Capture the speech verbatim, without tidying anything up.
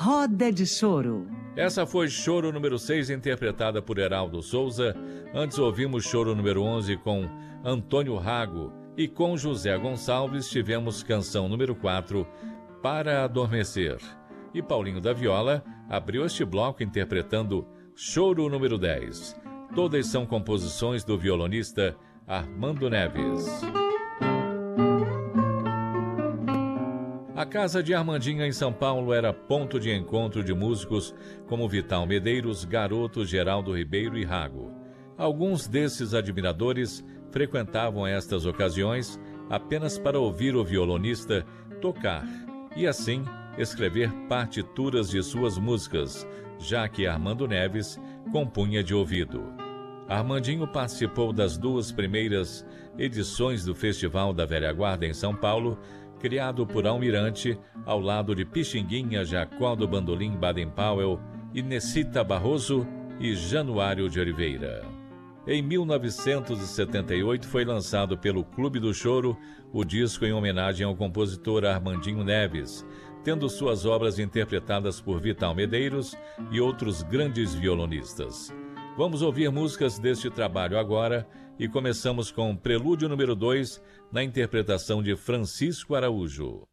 Roda de Choro. Essa foi Choro número seis, interpretada por Heraldo Souza. Antes ouvimos Choro número onze com Antônio Rago. E com José Gonçalves tivemos canção número quatro, Para Adormecer. E Paulinho da Viola abriu este bloco interpretando Choro número dez. Todas são composições do violonista Armando Neves. A casa de Armandinho em São Paulo era ponto de encontro de músicos como Vital Medeiros, Garoto, Geraldo Ribeiro e Rago. Alguns desses admiradores frequentavam estas ocasiões apenas para ouvir o violonista tocar e, assim, escrever partituras de suas músicas, já que Armando Neves compunha de ouvido. Armandinho participou das duas primeiras edições do Festival da Velha Guarda em São Paulo, criado por Almirante, ao lado de Pixinguinha, Jacó do Bandolim, Baden-Powell, Inesita Barroso e Januário de Oliveira. Em mil novecentos e setenta e oito foi lançado pelo Clube do Choro o disco em homenagem ao compositor Armandinho Neves, tendo suas obras interpretadas por Vital Medeiros e outros grandes violonistas. Vamos ouvir músicas deste trabalho agora e começamos com Prelúdio número dois, na interpretação de Francisco Araújo.